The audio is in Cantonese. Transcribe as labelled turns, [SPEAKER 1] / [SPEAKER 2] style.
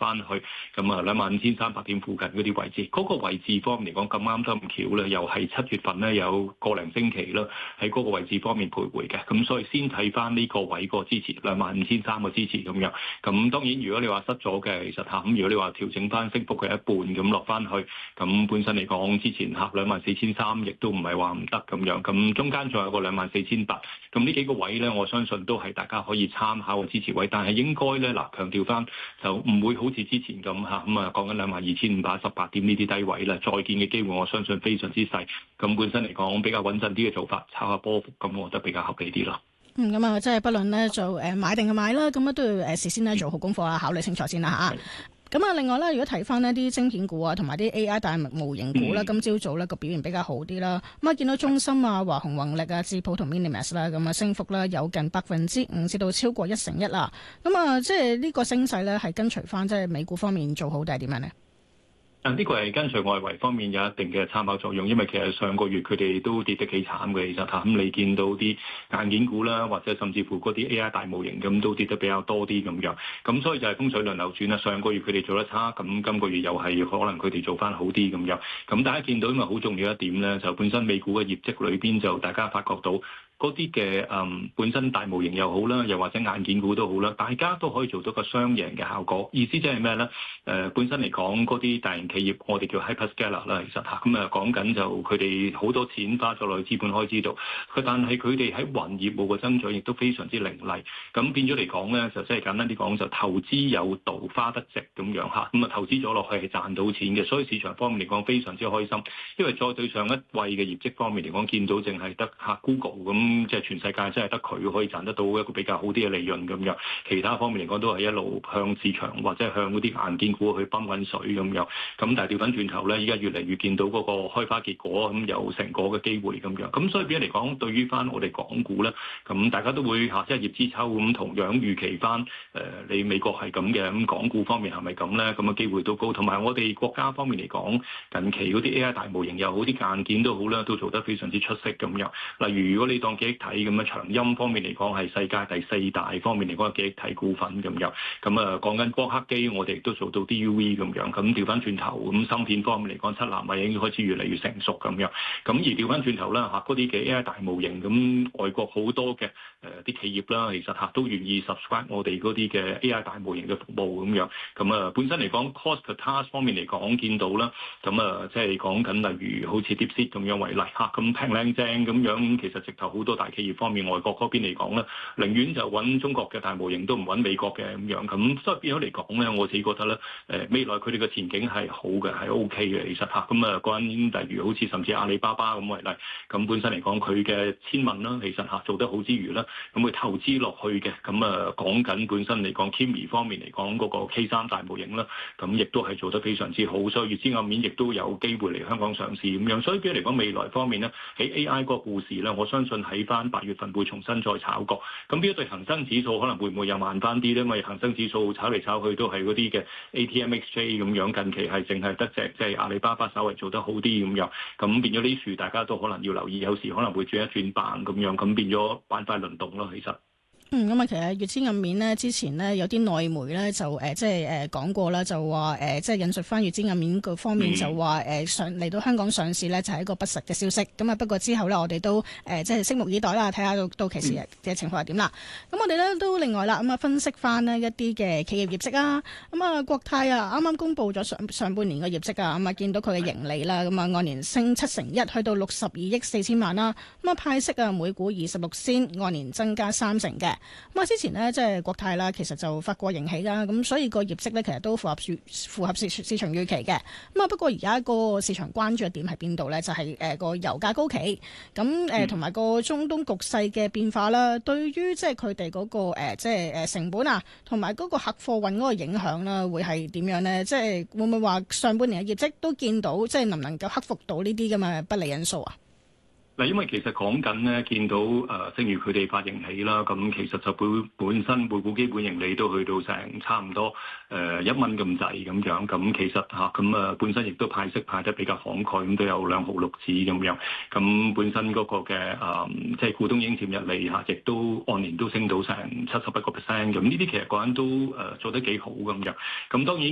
[SPEAKER 1] 翻去咁啊25,300點附近嗰啲位置。嗰個位置方面嚟講咁啱得咁巧咧，又係7月份咧有個零星期啦，喺嗰個位置方面徘徊嘅。咁所以先睇翻呢個位個支持25,300個支持咁樣。咁當然如果你話失咗嘅，其實咁如果你話調整翻升幅嘅一半咁落翻去，咁本身嚟講之前24,300亦都唔係話唔得咁樣。咁中間仲有個24,800，咁呢幾個位咧，我相信都係大家可以參考嘅支持位，但係應該咧強調翻就唔會好似之前咁咁啊講緊22,518點呢啲低位啦，再見嘅機會我相信非常之細。咁本身嚟講比較穩陣啲嘅做法，炒下波幅，咁我覺得比較合理啲咯。
[SPEAKER 2] 咁啊，即係不論咧就買定嘅買啦，咁都要事先咧做好功課啊，考慮清楚先啦嚇。咁啊，另外咧，如果睇翻呢啲晶片股啊，同埋啲 AI 大模型股啦，今朝早咧個表現比較好啲啦。咁啊，見到中芯啊、華虹宏力啊、智譜同 Minimax 啦，咁啊升幅咧有近5%至到超過1成1啦。咁啊，即係呢個升勢咧係跟隨翻即係美股方面做好定係點樣呢？
[SPEAKER 1] 呢個係跟隨外圍方面有一定嘅參考作用，因為其實上個月佢哋都跌得幾慘嘅，其實咁你見到啲硬件股啦，或者甚至乎嗰啲 AI 大模型咁都跌得比較多啲咁樣，咁所以就係風水輪流轉啦。上個月佢哋做得差，咁今個月又係可能佢哋做翻好啲咁樣。咁大家見到因為好重要一點咧，就本身美股嘅業績裏邊就大家發覺到。嗰啲嘅本身大模型又好啦，又或者硬件股都好啦，大家都可以做到個雙贏嘅效果。意思即係咩咧？本身嚟講，嗰啲大型企業我哋叫 hyperscaler 啦，其實咁啊講緊就佢哋好多錢花咗落去資本開支度，但係佢哋喺雲業務嘅增長亦都非常之凌厲。咁變咗嚟講咧，就即係簡單啲講，就投資有道花得值咁樣嚇。咁啊投資咗落去係賺到錢嘅，所以市場方面嚟講非常之開心。因為再對上一位嘅業績方面嚟講，見到淨係得Google 咁。即係全世界真係得佢可以賺得到一個比較好啲嘅利潤咁樣，其他方面嚟講都係一路向市場或者向嗰啲硬件股去泵緊水咁樣。咁但係調翻轉頭咧，依家越嚟越見到嗰個開花結果咁有成果嘅機會咁樣。咁所以變咗嚟講，對於翻我哋港股咧，咁大家都會即係業之秋咁同樣預期翻你美國係咁嘅，咁港股方面係咪咁咧？咁嘅機會都高。同埋我哋國家方面嚟講，近期嗰啲 AI 大模型又好，啲硬件都好啦，都做得非常之出色咁樣。例如如果你當記憶體咁長鑫方面嚟講係世界第4大方面嚟講嘅記憶體股份咁樣。咁啊講緊光刻機，我哋亦都做到 DUV 咁樣。咁調翻轉頭咁芯片方面嚟講，7納米已經開始越嚟越成熟咁樣。咁而調翻轉頭啦嗰啲嘅 AI 大模型，咁外國好多嘅啲企業啦，其實都願意 subscribe 我哋嗰啲嘅 AI 大模型嘅服務咁樣。咁啊本身嚟講 cost per task 方面嚟講見到啦，咁啊即係講緊例如好似 DeepSeek 咁樣為例咁平靚正咁樣，其實直頭好多大企業方面外國嗰邊嚟講咧，寧願就揾中國嘅大模型都唔揾美國嘅咁樣。咁所以變咗嚟講咧，我自己覺得咧未來佢哋嘅前景係好嘅，係 OK 嘅其實咁啊關於例如好似甚至阿里巴巴咁為例，咁本身嚟講佢嘅千問啦，其實做得好之餘啦，咁佢投資落去嘅，咁啊講緊本身嚟講 Kimi 方面嚟講嗰個 K3 大模型啦，咁亦都係做得非常之好，所以資暗面亦都有機會嚟香港上市咁樣。所以變咗嚟講未來方面咧，喺 AI 嗰個故事咧，我相信喺翻8月份會重新再炒過。咁呢一對恒生指數可能會唔會又慢翻啲咧？因為恒生指數炒嚟炒去都係嗰啲嘅 ATMXJ 咁樣，近期係淨係得隻即係阿里巴巴稍微做得好啲咁樣。咁變咗呢樹大家都可能要留意，有時可能會轉一轉棒咁樣，咁變咗板塊輪動咯，其實。
[SPEAKER 2] 咁啊，其實月資暗面咧，之前咧有啲內媒咧就即係講過啦，就話即係引述翻月資暗面個方面就話上嚟到香港上市咧就係一個不實嘅消息。咁啊不過之後咧我哋都即係拭目以待啦，睇下到期時嘅情況係點啦。咁我哋咧都另外啦咁啊分析翻呢一啲嘅企業業績啊。咁啊國泰啊啱啱公布咗上半年嘅業績啊，咁啊見到佢嘅盈利啦，咁啊按年升7成1，去到62億4千萬啦。咁啊派息啊每股26仙，按年增加3成嘅。咁啊，之前呢，即係國泰啦，其實就發過盈喜啦，咁所以個業績咧，其實都符合市場預期嘅。咁啊，不過而家個市場關注嘅點喺邊度咧？就係個油價高企，咁同埋個中東局勢嘅變化啦，對於即係佢哋嗰個即係成本啊，同埋嗰個客貨運嗰個影響啦，會係點樣咧？即係會唔會話上半年嘅業績都見到，即係能唔能夠克服到呢啲咁嘅不利因素啊？
[SPEAKER 1] 嗱，因為其實講緊咧，見到正如佢哋發盈喜啦，咁其實就本身每股基本盈利都去到成差唔多1蚊咁滯咁樣，咁其實咁本身亦都派息派得比較慷慨，咁都有2毫6子咁樣，咁本身嗰個嘅即係股東應佔溢利亦都按年都升到成71%，咁呢啲其實個人都做得幾好咁樣，咁當然